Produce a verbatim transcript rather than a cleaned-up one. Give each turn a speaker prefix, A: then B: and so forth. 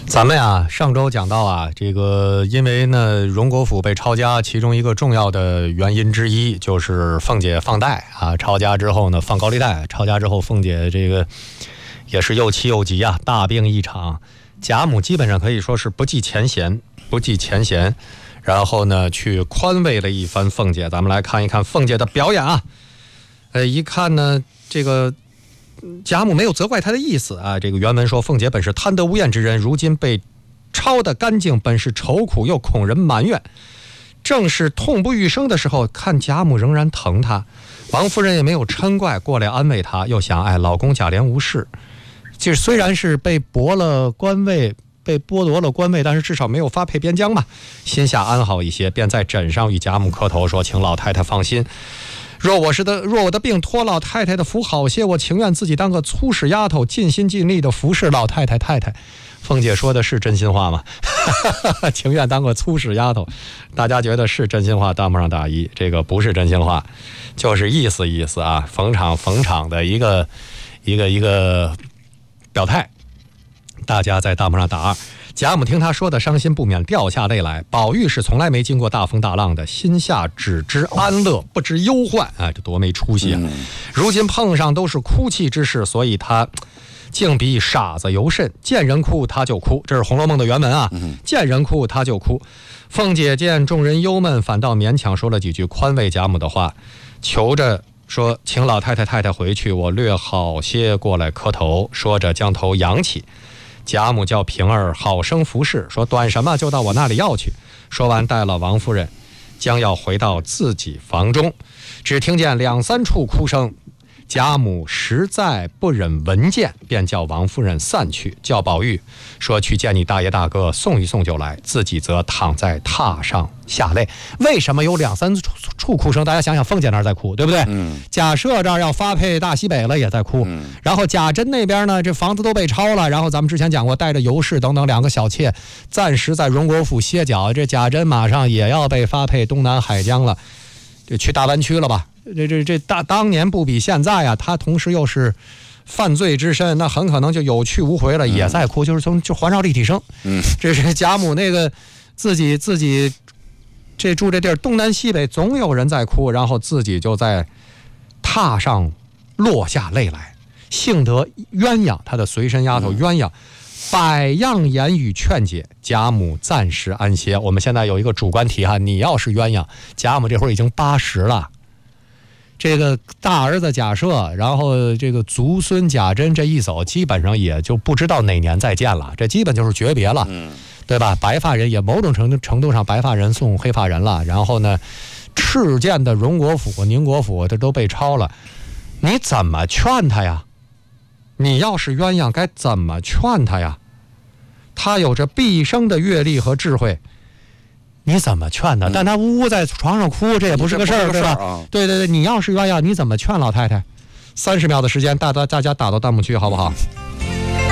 A: 咱们呀，上周讲到啊，这个因为呢，荣国府被抄家，其中一个重要的原因之一就是凤姐放贷啊，抄家之后呢，放高利贷，抄家之后，凤姐这个也是又气又急啊，大病一场。贾母基本上可以说是不计前嫌，不计前嫌，然后呢，去宽慰了一番凤姐。咱们来看一看凤姐的表演啊，呃，一看呢，这个。贾母没有责怪他的意思啊，这个原文说凤姐本是贪得无厌之人，如今被抄得干净，本是愁苦又恐人埋怨，正是痛不欲生的时候，看贾母仍然疼她，王夫人也没有嗔怪，过来安慰她，又想哎，老公贾琏无事，就是虽然是被驳了官位，被剥夺了官位，但是至少没有发配边疆嘛，心下安好一些，便在枕上与贾母磕头说，请老太太放心，若我是的，若我的病托老太太的福好些，我情愿自己当个粗使丫头，尽心尽力的服侍老太太太太。凤姐说的是真心话吗？情愿当个粗使丫头，大家觉得是真心话，当不上大一。这个不是真心话，就是意思意思啊，逢场逢场的一个一个一个表态，大家在当不上大二。贾母听他说的伤心，不免掉下泪来。宝玉是从来没经过大风大浪的，心下只知安乐，不知忧患啊，这多没出息啊！如今碰上都是哭泣之事，所以他竟比傻子尤甚。见人哭他就哭，这是《红楼梦》的原文啊。见人哭他就哭。凤姐见众人忧闷，反倒勉强说了几句宽慰贾母的话，求着说：“请老太太太太回去，我略好些过来磕头。”说着将头扬起。贾母叫平儿好生服侍，说短什么就到我那里要去。说完带了王夫人，将要回到自己房中，只听见两三处哭声，贾母实在不忍闻见，便叫王夫人散去，叫宝玉说去见你大爷大哥，送一送就来，自己则躺在榻上下泪。为什么有两三处哭声？大家想想，凤姐那儿在哭，对不对？嗯。贾赦这儿要发配大西北了，也在哭。嗯。然后贾珍那边呢，这房子都被抄了，然后咱们之前讲过，带着尤氏等等两个小妾，暂时在荣国府歇脚。这贾珍马上也要被发配东南海疆了，这去大湾区了吧？这这这大当年不比现在啊，他同时又是犯罪之身，那很可能就有去无回了，也在哭，就是从就环绕立体声。嗯，这是贾母那个自己自己这住这地儿东南西北总有人在哭，然后自己就在榻上落下泪来。幸得鸳鸯，他的随身丫头鸳鸯百样言语劝解，贾母暂时安歇。我们现在有一个主观题哈，你要是鸳鸯，贾母这会儿已经八十了。这个大儿子贾赦，然后这个族孙贾珍这一走，基本上也就不知道哪年再见了，这基本就是诀别了，对吧？白发人也某种程度程度上白发人送黑发人了。然后呢，赤剑的荣国府、宁国府这都被抄了，你怎么劝他呀？你要是鸳鸯，该怎么劝他呀？他有着毕生的阅历和智慧。你怎么劝他？但他呜呜在床上哭，这也不是个事儿，对吧？啊、对对对，你要是鸳鸯，你怎么劝老太太？三十秒的时间，大大大家打到弹幕区好不好？